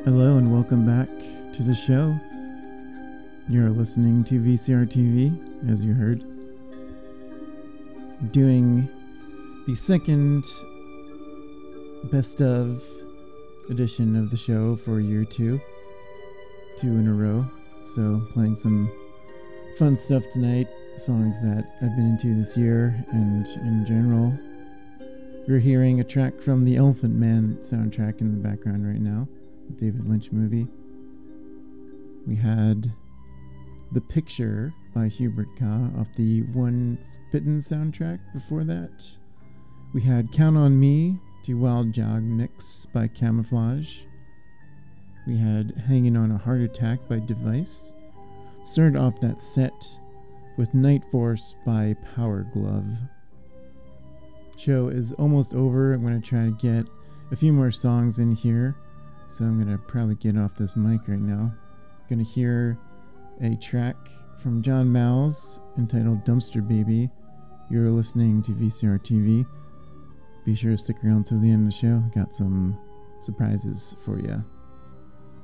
Hello and welcome back to the show. You're listening to VCR TV, as you heard. Doing the second best of edition of the show for year two. Two in a row. So playing some fun stuff tonight. Songs that I've been into this year and in general. We're hearing a track from the Elephant Man soundtrack in the background right now. David Lynch movie. We had The Picture by Hubert Kah off the One Spittin' soundtrack before that. We had Count on Me to Wild Jog mix by Camouflage. We had Hanging on a Heart Attack by Device. Started off that set with Night Force by Power Glove. Show is almost over. I'm going to try to get a few more songs in here. So I'm going to probably get off this mic right now. Going to hear a track from John Miles entitled Dumpster Baby. You're listening to VCR TV. Be sure to stick around till the end of the show. Got some surprises for you.